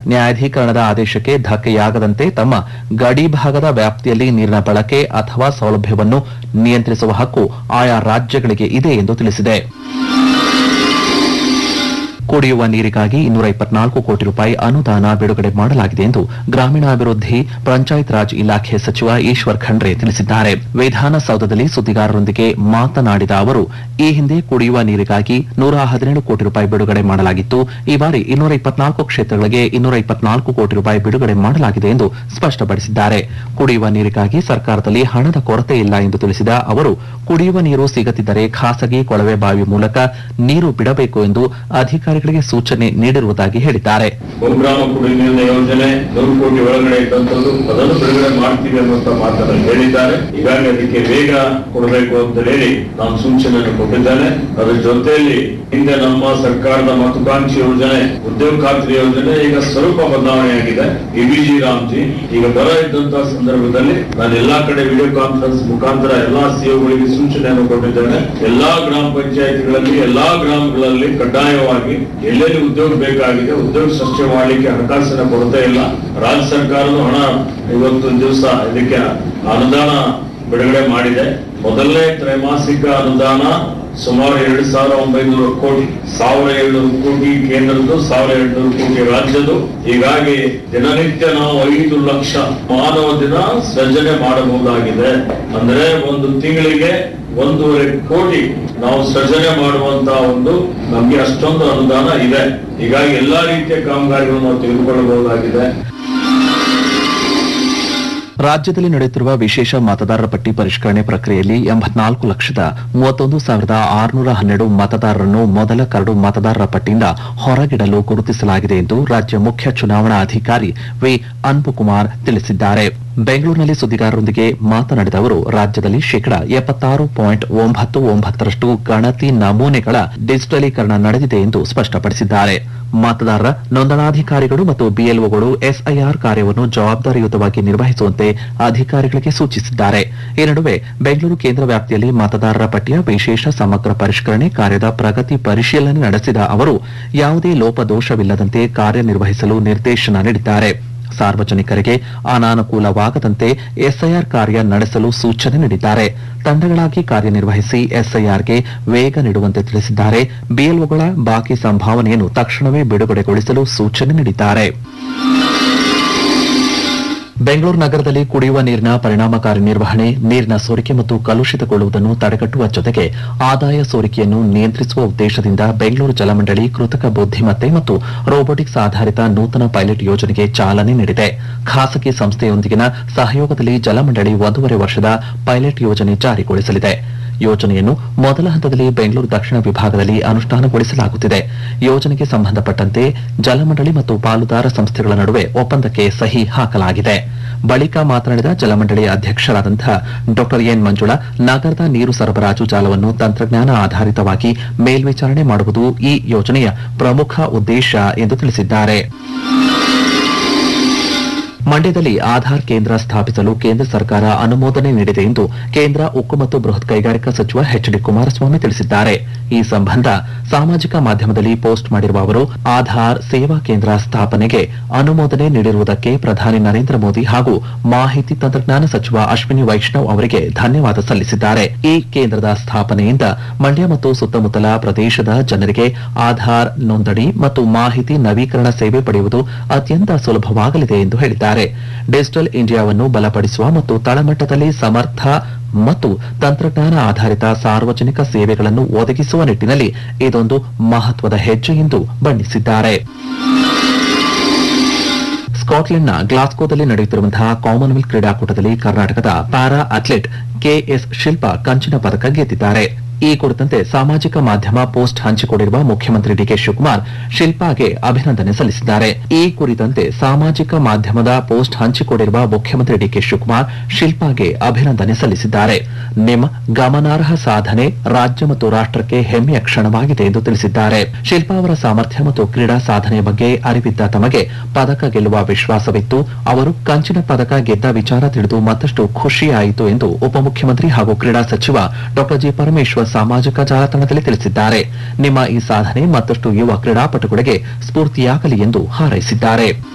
ನ್ಯಾಯಾಧೀಕರಣದ ಆದೇಶಕ್ಕೆ ಧಕ್ಕೆಯಾಗದಂತೆ ತಮ್ಮ ಗಡಿ ಭಾಗದ ವ್ಯಾಪ್ತಿಯಲ್ಲಿ ನೀರಿನ ಬಳಕೆ ಅಥವಾ ಸೌಲಭ್ಯವನ್ನು ನಿಯಂತ್ರಿಸುವ ಹಕ್ಕು ಆಯಾ ರಾಜ್ಯಗಳಿಗೆ ಇದೆ ಎಂದು ತಿಳಿಸಿದೆ. ಕುಡಿಯುವ ನೀರಿಗಾಗಿ 224 ಕೋಟಿ ರೂಪಾಯಿ ಅನುದಾನ ಬಿಡುಗಡೆ ಮಾಡಲಾಗಿದೆ ಎಂದು ಗ್ರಾಮೀಣಾಭಿವೃದ್ಧಿ ಪಂಚಾಯತ್ ರಾಜ್ ಇಲಾಖೆ ಸಚಿವ ಈಶ್ವರ್ ಖಂಡ್ರೆ ತಿಳಿಸಿದ್ದಾರೆ. ವಿಧಾನಸೌಧದಲ್ಲಿ ಸುದ್ದಿಗಾರರೊಂದಿಗೆ ಮಾತನಾಡಿದ ಅವರು, ಈ ಹಿಂದೆ ಕುಡಿಯುವ ನೀರಿಗಾಗಿ 117 ಕೋಟಿ ರೂಪಾಯಿ ಬಿಡುಗಡೆ ಮಾಡಲಾಗಿತ್ತು. ಈ ಬಾರಿ 224 ಕ್ಷೇತ್ರಗಳಿಗೆ 224 ಕೋಟಿ ರೂಪಾಯಿ ಬಿಡುಗಡೆ ಮಾಡಲಾಗಿದೆ ಎಂದು ಸ್ಪಷ್ಟಪಡಿಸಿದ್ದಾರೆ. ಕುಡಿಯುವ ನೀರಿಗಾಗಿ ಸರ್ಕಾರದಲ್ಲಿ ಹಣದ ಕೊರತೆ ಇಲ್ಲ ಎಂದು ತಿಳಿಸಿದ ಅವರು, ಕುಡಿಯುವ ನೀರು ಸಿಗದಿದ್ದರೆ ಖಾಸಗಿ ಕೊಳವೆ ಬಾವಿ ಮೂಲಕ ನೀರು ಬಿಡಬೇಕು ಎಂದು ಅಧಿಕಾರಿಗಳಿಗೆ ಸೂಚನೆ ನೀಡಿರುವುದಾಗಿ ಹೇಳಿದ್ದಾರೆ. ಬಹುಗ್ರಾಮ ಕುಡಿಯುವ ನೀರಿನ ಯೋಜನೆ 100 ಕೋಟಿ ಒಳಗಡೆ ಇದ್ದಂಥದ್ದು ಅದನ್ನು ಬಿಡುಗಡೆ ಮಾಡ್ತೀವಿ ಅನ್ನುವಂತ ಮಾತನ್ನು ಹೇಳಿದ್ದಾರೆ. ಹೀಗಾಗಿ ಅದಕ್ಕೆ ವೇಗ ಕೊಡಬೇಕು ಅಂತ ಹೇಳಿ ನಾನು ಸೂಚನೆಯನ್ನು ಕೊಟ್ಟಿದ್ದೇನೆ. ಅದರ ಜೊತೆಯಲ್ಲಿ ಹಿಂದೆ ನಮ್ಮ ಸರ್ಕಾರದ ಮಹತ್ವಾಕಾಂಕ್ಷಿ ಯೋಜನೆ ಉದ್ಯೋಗ ಖಾತ್ರಿ ಯೋಜನೆ ಈಗ ಸ್ವಲ್ಪ ಬದಲಾವಣೆಯಾಗಿದೆ. ಎಬಿಜಿ ರಾಮ್ಜಿ ಈಗ ಬರ ಇದ್ದಂತಹ ಸಂದರ್ಭದಲ್ಲಿ ನಾನು ಎಲ್ಲಾ ಕಡೆ ವಿಡಿಯೋ ಕಾನ್ಫರೆನ್ಸ್ ಮುಖಾಂತರ ಎಲ್ಲಾ ಸಿಒಗಳಿಗೆ ಸೂಚನೆಯನ್ನು ಕೊಟ್ಟಿದ್ದೇನೆ. ಎಲ್ಲಾ ಗ್ರಾಮ ಪಂಚಾಯತಿಗಳಲ್ಲಿ ಎಲ್ಲಾ ಗ್ರಾಮಗಳಲ್ಲಿ ಕಡ್ಡಾಯವಾಗಿ ಎಲ್ಲೆಲ್ಲಿ ಉದ್ಯೋಗ ಬೇಕಾಗಿದೆ ಉದ್ಯೋಗ ಸೃಷ್ಟಿ ಮಾಡಲಿಕ್ಕೆ ಹಣಕಾಸಿನ ಕೊರತೆ ಇಲ್ಲ. ರಾಜ್ಯ ಸರ್ಕಾರದ ಹಣ ಇವತ್ತು ದಿವಸ ಇದಕ್ಕೆ ಅನುದಾನ ಬಿಡುಗಡೆ ಮಾಡಿದೆ. ಮೊದಲನೇ ತ್ರೈಮಾಸಿಕ ಅನುದಾನ ಸುಮಾರು 2,900 ಕೋಟಿ, 1,700 ಕೋಟಿ ಕೇಂದ್ರದ್ದು, 1,700 ಕೋಟಿ ರಾಜ್ಯದ್ದು. ಹೀಗಾಗಿ ದಿನನಿತ್ಯ ನಾವು 5 ಲಕ್ಷ ಮಾನವ ದಿನ ಸೃಜನೆ ಮಾಡಬಹುದಾಗಿದೆ. ಅಂದ್ರೆ ಒಂದು ತಿಂಗಳಿಗೆ 1.5 ಕೋಟಿ ನಾವು ಸೃಜನೆ ಮಾಡುವಂತಹ ನಮ್ಗೆ ಅಷ್ಟೊಂದು ಅನುದಾನ ಇದೆ. ಹೀಗಾಗಿ ಎಲ್ಲಾ ರೀತಿಯ ಕಾಮಗಾರಿಗಳನ್ನು ನಾವು ತೆಗೆದುಕೊಳ್ಳಬಹುದಾಗಿದೆ. ರಾಜ್ಯದಲ್ಲಿ ನಡೆಯುತ್ತಿರುವ ವಿಶೇಷ ಮತದಾರರ ಪಟ್ಟಿ ಪರಿಷ್ಕರಣೆ ಪ್ರಕ್ರಿಯೆಯಲ್ಲಿ 84,31,612 ಮತದಾರರನ್ನು ಮೊದಲ ಕರಡು ಮತದಾರರ ಪಟ್ಟಿಯಿಂದ ಹೊರಗಿಡಲು ಗುರುತಿಸಲಾಗಿದೆ ಎಂದು ರಾಜ್ಯ ಮುಖ್ಯ ಚುನಾವಣಾ ಅಧಿಕಾರಿ ವಿ ಅನ್ಬುಕುಮಾರ್ ತಿಳಿಸಿದ್ದಾರೆ. ಬೆಂಗಳೂರಿನಲ್ಲಿ ಸುದ್ದಿಗಾರರೊಂದಿಗೆ ಮಾತನಾಡಿದ ಅವರು, ರಾಜ್ಯದಲ್ಲಿ ಶೇಕಡಾ 76.99% ಗಣತಿ ನಮೂನೆಗಳ ಡಿಜಿಟಲೀಕರಣ ನಡೆದಿದೆ ಎಂದು ಸ್ಪಷ್ಟಪಡಿಸಿದ್ದಾರೆ. ಮತದಾರರ ನೋಂದಣಾಧಿಕಾರಿಗಳು ಮತ್ತು ಬಿಎಲ್ಒಗಳು ಎಸ್ಐಆರ್ ಕಾರ್ಯವನ್ನು ಜವಾಬ್ದಾರಿಯುತವಾಗಿ ನಿರ್ವಹಿಸುವಂತೆ ಅಧಿಕಾರಿಗಳಿಗೆ ಸೂಚಿಸಿದ್ದಾರೆ. ಈ ನಡುವೆ ಬೆಂಗಳೂರು ಕೇಂದ್ರ ವ್ಯಾಪ್ತಿಯಲ್ಲಿ ಮತದಾರರ ಪಟ್ಟಿಯ ವಿಶೇಷ ಸಮಗ್ರ ಪರಿಷ್ಕರಣೆ ಕಾರ್ಯದ ಪ್ರಗತಿ ಪರಿಶೀಲನೆ ನಡೆಸಿದ ಅವರು, ಯಾವುದೇ ಲೋಪದೋಷವಿಲ್ಲದಂತೆ ಕಾರ್ಯನಿರ್ವಹಿಸಲು ನಿರ್ದೇಶನ ನೀಡಿದ್ದಾರೆ. ಸಾರ್ವಜನಿಕರಿಗೆ ಅನಾನುಕೂಲವಾಗದಂತೆ ಎಸ್ಐಆರ್ ಕಾರ್ಯ ನಡೆಸಲು ಸೂಚನೆ ನೀಡಿದ್ದಾರೆ. ತಂಡಗಳಾಗಿ ಕಾರ್ಯನಿರ್ವಹಿಸಿ ಎಸ್ಐಆರ್ಗೆ ವೇಗ ನೀಡುವಂತೆ ತಿಳಿಸಿದ್ದಾರೆ. ಬಿಎಲ್ಒಗಳ ಬಾಕಿ ಸಂಭಾವನೆಯನ್ನು ತಕ್ಷಣವೇ ಬಿಡುಗಡೆಗೊಳಿಸಲು ಸೂಚನೆ ನೀಡಿದ್ದಾರೆ. ಬೆಂಗಳೂರು ನಗರದಲ್ಲಿ ಕುಡಿಯುವ ನೀರಿನ ಪರಿಣಾಮಕಾರಿ ನಿರ್ವಹಣೆ, ನೀರಿನ ಸೋರಿಕೆ ಮತ್ತು ಕಲುಷಿತಗೊಳ್ಳುವುದನ್ನು ತಡೆಗಟ್ಟುವ ಜೊತೆಗೆ ಆದಾಯ ಸೋರಿಕೆಯನ್ನು ನಿಯಂತ್ರಿಸುವ ಉದ್ದೇಶದಿಂದ ಬೆಂಗಳೂರು ಜಲಮಂಡಳಿ ಕೃತಕ ಬುದ್ದಿಮತ್ತೆ ಮತ್ತು ರೋಬೋಟಿಕ್ಸ್ ಆಧಾರಿತ ನೂತನ ಪೈಲಟ್ ಯೋಜನೆಗೆ ಚಾಲನೆ ನೀಡಿದೆ. ಖಾಸಗಿ ಸಂಸ್ಥೆಯೊಂದಿಗಿನ ಸಹಯೋಗದಲ್ಲಿ ಜಲಮಂಡಳಿ 1.5 ವರ್ಷದ ಪೈಲಟ್ ಯೋಜನೆ ಜಾರಿಗೊಳಿಸಲಿದೆ. ಯೋಜನೆಯನ್ನು ಮೊದಲ ಹಂತದಲ್ಲಿ ಬೆಂಗಳೂರು ದಕ್ಷಿಣ ವಿಭಾಗದಲ್ಲಿ ಅನುಷ್ಠಾನಗೊಳಿಸಲಾಗುತ್ತಿದೆ. ಯೋಜನೆಗೆ ಸಂಬಂಧಪಟ್ಟಂತೆ ಜಲಮಂಡಳಿ ಮತ್ತು ಪಾಲುದಾರ ಸಂಸ್ಥೆಗಳ ನಡುವೆ ಒಪ್ಪಂದಕ್ಕೆ ಸಹಿ ಹಾಕಲಾಗಿದೆ. ಬಳಿಕ ಮಾತನಾಡಿದ ಜಲಮಂಡಳಿ ಅಧ್ಯಕ್ಷರಾದಂತಹ ಡಾ ಎನ್ ಮಂಜುಳಾ, ನಗರದ ನೀರು ಸರಬರಾಜು ಜಾಲವನ್ನು ತಂತ್ರಜ್ಞಾನ ಆಧಾರಿತವಾಗಿ ಮೇಲ್ವಿಚಾರಣೆ ಮಾಡುವುದು ಈ ಯೋಜನೆಯ ಪ್ರಮುಖ ಉದ್ದೇಶ ಎಂದು ತಿಳಿಸಿದ್ದಾರೆ. ಮಂಡ್ಯದಲ್ಲಿ ಆಧಾರ್ ಕೇಂದ್ರ ಸ್ಥಾಪಿಸಲು ಕೇಂದ್ರ ಸರ್ಕಾರ ಅನುಮೋದನೆ ನೀಡಿದೆ ಎಂದು ಕೇಂದ್ರ ಉಕ್ಕು ಮತ್ತು ಬೃಹತ್ ಕೈಗಾರಿಕಾ ಸಚಿವ ಎಚ್.ಡಿ. ಕುಮಾರಸ್ವಾಮಿ ತಿಳಿಸಿದ್ದಾರೆ. ಈ ಸಂಬಂಧ ಸಾಮಾಜಿಕ ಮಾಧ್ಯಮದಲ್ಲಿ ಪೋಸ್ಟ್ ಮಾಡಿರುವ ಅವರು, ಆಧಾರ್ ಸೇವಾ ಕೇಂದ್ರ ಸ್ಥಾಪನೆಗೆ ಅನುಮೋದನೆ ನೀಡಿರುವುದಕ್ಕೆ ಪ್ರಧಾನಿ ನರೇಂದ್ರ ಮೋದಿ ಹಾಗೂ ಮಾಹಿತಿ ತಂತ್ರಜ್ಞಾನ ಸಚಿವ ಅಶ್ವಿನಿ ವೈಷ್ಣವ್ ಅವರಿಗೆ ಧನ್ಯವಾದ ಸಲ್ಲಿಸಿದ್ದಾರೆ. ಈ ಕೇಂದ್ರದ ಸ್ಥಾಪನೆಯಿಂದ ಮಂಡ್ಯ ಮತ್ತು ಸುತ್ತಮುತ್ತಲ ಪ್ರದೇಶದ ಜನರಿಗೆ ಆಧಾರ್ ನೋಂದಣಿ ಮತ್ತು ಮಾಹಿತಿ ನವೀಕರಣ ಸೇವೆ ಪಡೆಯುವುದು ಅತ್ಯಂತ ಸುಲಭವಾಗಲಿದೆ ಎಂದು ಹೇಳಿದ್ದಾರೆ. ಡಿಜಿಟಲ್ ಇಂಡಿಯಾವನ್ನು ಬಲಪಡಿಸುವ ಮತ್ತು ತಳಮಟ್ಟದಲ್ಲಿ ಸಮರ್ಥ ಮತ್ತು ತಂತ್ರಜ್ಞಾನ ಆಧಾರಿತ ಸಾರ್ವಜನಿಕ ಸೇವೆಗಳನ್ನು ಒದಗಿಸುವ ನಿಟ್ಟಿನಲ್ಲಿ ಇದೊಂದು ಮಹತ್ವದ ಹೆಜ್ಜೆ ಎಂದು ಬಣ್ಣಿಸಿದ್ದಾರೆ. ಸ್ಕಾಟ್ಲೆಂಡ್ನ ಗ್ಲಾಸ್ಗೋದಲ್ಲಿ ನಡೆಯುತ್ತಿರುವಂತಹ ಕಾಮನ್ವೆಲ್ತ್ ಕ್ರೀಡಾಕೂಟದಲ್ಲಿ ಕರ್ನಾಟಕದ ಪ್ಯಾರಾ ಅಥ್ಲೆಟ್ ಕೆಎಸ್ ಶಿಲ್ಪಾ ಕಂಚಿನ ಪದಕ ಗೆದ್ದಿದ್ದಾರೆ. ಈ ಕುರಿತಂತೆ ಸಾಮಾಜಿಕ ಮಾಧ್ಯಮ ಪೋಸ್ಟ್ ಹಂಚಿಕೊಂಡಿರುವ ಮುಖ್ಯಮಂತ್ರಿ ಡಿಕೆ ಶಿವಕುಮಾರ್ ಶಿಲ್ಪಾಗೆ ಅಭಿನಂದನೆ ಸಲ್ಲಿಸಿದ್ದಾರೆ. ಈ ಕುರಿತಂತೆ ಸಾಮಾಜಿಕ ಮಾಧ್ಯಮದ ಪೋಸ್ಟ್ ಹಂಚಿಕೊಂಡಿರುವ ಮುಖ್ಯಮಂತ್ರಿ ಡಿಕೆ ಶಿವಕುಮಾರ್ ಶಿಲ್ಪಾಗೆ ಅಭಿನಂದನೆ ಸಲ್ಲಿಸಿದ್ದಾರೆ. ನಿಮ್ಮ ಗಮನಾರ್ಹ ಸಾಧನೆ ರಾಜ್ಯ ಮತ್ತು ರಾಷ್ಟ್ರಕ್ಕೆ ಹೆಮ್ಮೆಯ ಕ್ಷಣವಾಗಿದೆ ಎಂದು ತಿಳಿಸಿದ್ದಾರೆ. ಶಿಲ್ಪಾ ಅವರ ಸಾಮರ್ಥ್ಯ ಮತ್ತು ಕ್ರೀಡಾ ಸಾಧನೆ ಬಗ್ಗೆ ಅರಿವಿದ್ದ ತಮಗೆ ಪದಕ ಗೆಲ್ಲುವ ವಿಶ್ವಾಸವಿತ್ತು. ಅವರು ಕಂಚಿನ ಪದಕ ಗೆದ್ದ ವಿಚಾರ ತಿಳಿದು ಮತ್ತಷ್ಟು ಖುಷಿಯಾಯಿತು ಎಂದು ಉಪಮುಖ್ಯಮಂತ್ರಿ ಹಾಗೂ ಕ್ರೀಡಾ ಸಚಿವ ಡಾ ಜಿ ಪರಮೇಶ್ವರ್ ಸಾಮಾಜಿಕ ಜಾಲತಾಣದಲ್ಲಿ ತಿಳಿಸಿದ್ದಾರೆ. ನಿಮ್ಮ ಈ ಸಾಧನೆ ಮತ್ತಷ್ಟು ಯುವ ಕ್ರೀಡಾಪಟುಗಳಿಗೆ ಸ್ಫೂರ್ತಿಯಾಗಲಿ ಎಂದು ಹಾರೈಸಿದ್ದಾರೆ.